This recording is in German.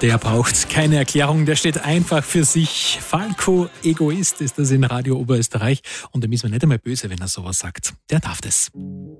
Der braucht keine Erklärung, der steht einfach für sich. Falco Egoist ist das in Radio Oberösterreich und da müssen wir nicht einmal böse, wenn er sowas sagt. Der darf das.